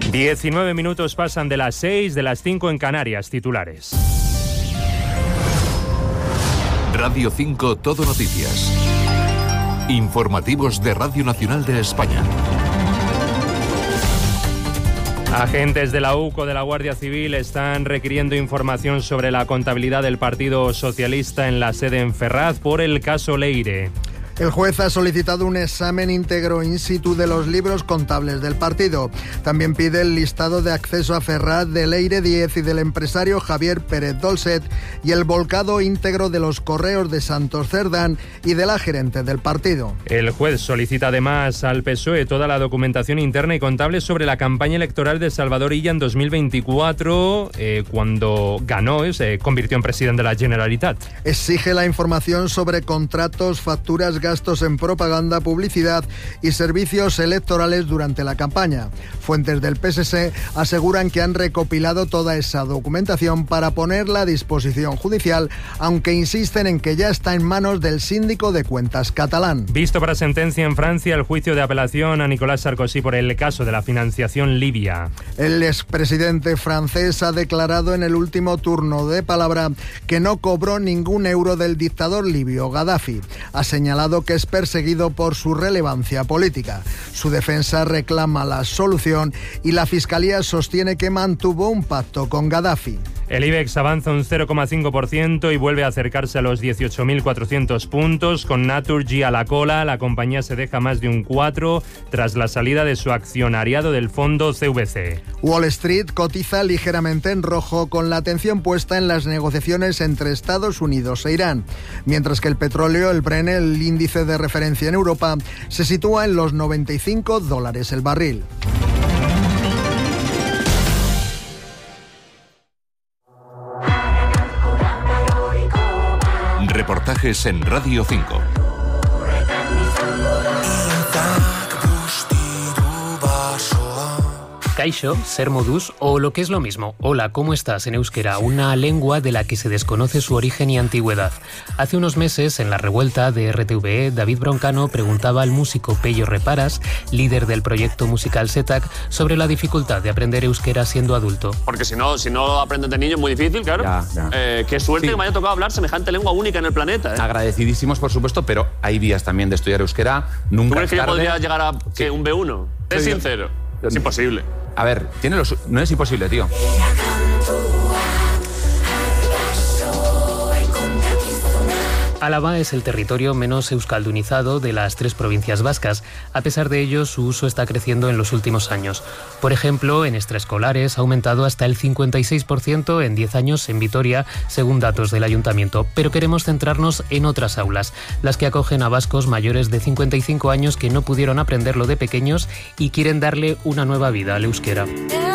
19 minutos pasan de las 6, de las 5 en Canarias. Titulares. Radio 5 Todo Noticias. Informativos de Radio Nacional de España. Agentes de la UCO de la Guardia Civil están requiriendo información sobre la contabilidad del Partido Socialista en la sede en Ferraz por el caso Leire. El juez ha solicitado un examen íntegro in situ de los libros contables del partido. También pide el listado de acceso a Ferraz de Leire Díez y del empresario Javier Pérez Dolcet y el volcado íntegro de los correos de Santos Cerdán y de la gerente del partido. El juez solicita además al PSOE toda la documentación interna y contable sobre la campaña electoral de Salvador Illa en 2024, cuando ganó, se convirtió en presidente de la Generalitat. Exige la información sobre contratos, facturas, gastos en propaganda, publicidad y servicios electorales durante la campaña. Fuentes del PSC aseguran que han recopilado toda esa documentación para ponerla a disposición judicial, aunque insisten en que ya está en manos del síndico de cuentas catalán. Visto para sentencia en Francia el juicio de apelación a Nicolas Sarkozy por el caso de la financiación libia. El expresidente francés ha declarado en el último turno de palabra que no cobró ningún euro del dictador libio Gaddafi. Ha señalado que es perseguido por su relevancia política. Su defensa reclama la solución y la Fiscalía sostiene que mantuvo un pacto con Gaddafi. El IBEX avanza un 0,5% y vuelve a acercarse a los 18.400 puntos. Con Naturgy a la cola, la compañía se deja más de un 4 tras la salida de su accionariado del fondo CVC. Wall Street cotiza ligeramente en rojo con la atención puesta en las negociaciones entre Estados Unidos e Irán, mientras que el petróleo, el Brent, el índice de referencia en Europa, se sitúa en los $95 el barril. Reportajes en Radio 5. Kaixo, ser modus o lo que es lo mismo, hola, ¿cómo estás? En euskera, una lengua de la que se desconoce su origen y antigüedad. Hace unos meses, en la revuelta de RTVE, David Broncano preguntaba al músico Pello Reparas, líder del proyecto musical SETAC, sobre la dificultad de aprender euskera siendo adulto. Porque si no aprendes de niño es muy difícil, claro. Ya. Qué suerte que me haya tocado hablar semejante lengua única en el planeta. Agradecidísimos, por supuesto, pero hay vías también de estudiar euskera. Nunca. ¿Tú crees que tarde. ya podría llegar a un B1? Es Sí, sincero. Es imposible. A ver, no es imposible, tío. Álava es el territorio menos euskaldunizado de las 3 provincias vascas. A pesar de ello, su uso está creciendo en los últimos años. Por ejemplo, en extraescolares ha aumentado hasta el 56% en 10 años en Vitoria, según datos del ayuntamiento. Pero queremos centrarnos en otras aulas, las que acogen a vascos mayores de 55 años que no pudieron aprenderlo de pequeños y quieren darle una nueva vida al euskera.